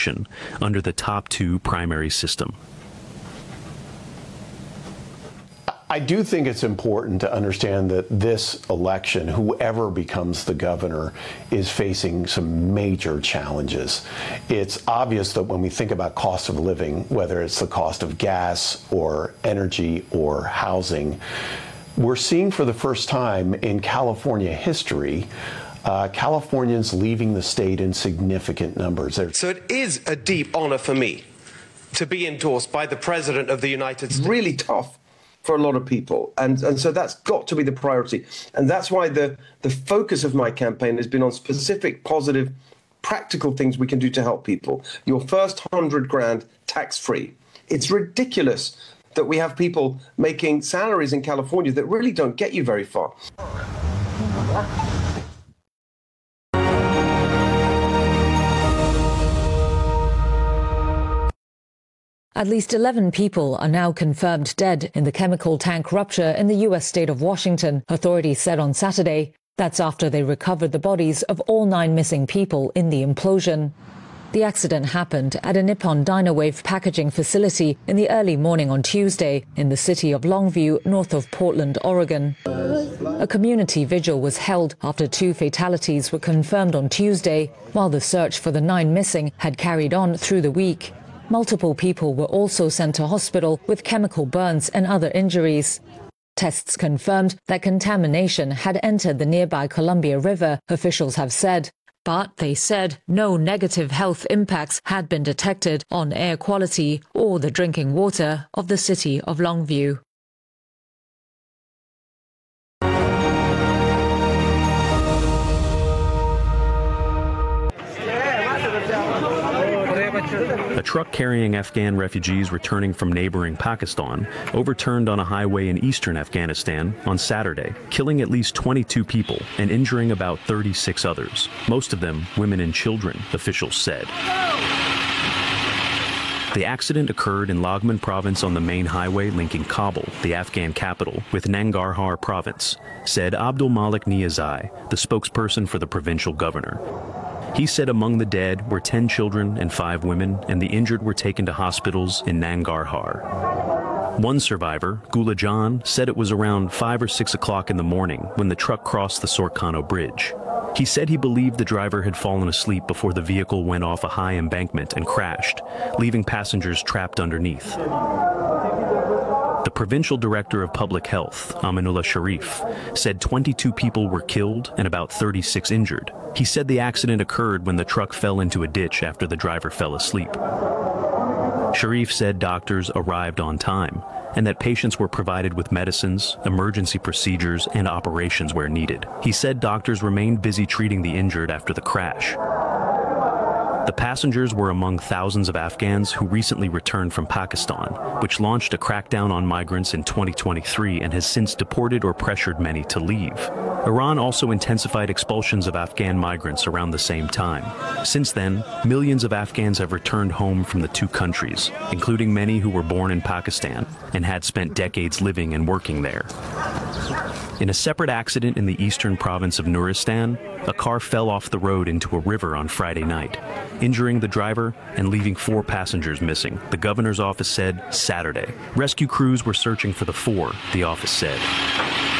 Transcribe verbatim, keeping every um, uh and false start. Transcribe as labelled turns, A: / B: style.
A: election under the top two primary system.
B: I do think it's important to understand that this election, whoever becomes the governor, is facing some major challenges. It's obvious that when we think about cost of living, whether it's the cost of gas or energy or housing, we're seeing for the first time in California history Uh, Californians leaving the state in significant numbers. They're
C: so it is a deep honor for me to be endorsed by the President of the United States.
D: Really tough for a lot of people. And, and so that's got to be the priority. And that's why the, the focus of my campaign has been on specific, positive, practical things we can do to help people. Your first hundred grand tax-free. It's ridiculous that we have people making salaries in California that really don't get you very far.
E: At least eleven people are now confirmed dead in the chemical tank rupture in the U S state of Washington, authorities said on Saturday. That's after they recovered the bodies of all nine missing people in the implosion. The accident happened at a Nippon Dynawave packaging facility in the early morning on Tuesday in the city of Longview, north of Portland, Oregon. A community vigil was held after two fatalities were confirmed on Tuesday, while the search for the nine missing had carried on through the week. Multiple people were also sent to hospital with chemical burns and other injuries. Tests confirmed that contamination had entered the nearby Columbia River, officials have said. But they said no negative health impacts had been detected on air quality or the drinking water of the city of Longview.
A: A truck carrying Afghan refugees returning from neighboring Pakistan overturned on a highway in eastern Afghanistan on Saturday, killing at least twenty-two people and injuring about thirty-six others, most of them women and children, officials said. The accident occurred in Laghman province on the main highway linking Kabul, the Afghan capital, with Nangarhar province, said Abdul Malik Niyazai, the spokesperson for the provincial governor. He said among the dead were ten children and five women, and the injured were taken to hospitals in Nangarhar. One survivor, Gula Jan, said it was around five or six o'clock in the morning when the truck crossed the Sorkano Bridge. He said he believed the driver had fallen asleep before the vehicle went off a high embankment and crashed, leaving passengers trapped underneath. The provincial director of public health, Aminullah Sharif, said twenty-two people were killed and about thirty-six injured. He said the accident occurred when the truck fell into a ditch after the driver fell asleep. Sharif said doctors arrived on time and that patients were provided with medicines, emergency procedures, and operations where needed. He said doctors remained busy treating the injured after the crash. The passengers were among thousands of Afghans who recently returned from Pakistan, which launched a crackdown on migrants in twenty twenty-three and has since deported or pressured many to leave. Iran also intensified expulsions of Afghan migrants around the same time. Since then, millions of Afghans have returned home from the two countries, including many who were born in Pakistan and had spent decades living and working there. In a separate accident in the eastern province of Nuristan, a car fell off the road into a river on Friday night, injuring the driver and leaving four passengers missing, the governor's office said Saturday. Rescue crews were searching for the four, the office said.